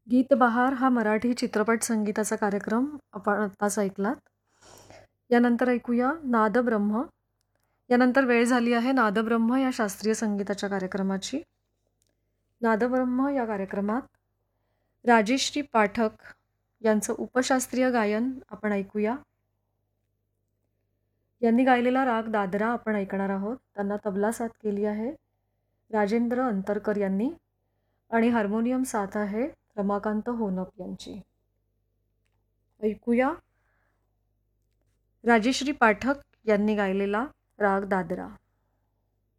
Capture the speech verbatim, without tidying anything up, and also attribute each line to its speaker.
Speaker 1: गीतबहार हा मराठी चित्रपट संगीताचा कार्यक्रम आपण आत्ताच ऐकलात. यानंतर ऐकूया नादब्रह्म. यानंतर वेळ झाली आहे नादब्रह्म या शास्त्रीय संगीताच्या कार्यक्रमाची. नादब्रह्म या कार्यक्रमात राजेश्री पाठक यांचं उपशास्त्रीय गायन आपण ऐकूया. यांनी गायलेला राग दादरा आपण ऐकणार आहोत. त्यांना तबला साथ केली आहे राजेंद्र अंतरकर यांनी आणि हार्मोनियम साथ आहे रमाकांत होनप यांची. ऐकूया राजेश्री पाठक यांनी गायलेला राग दादरा.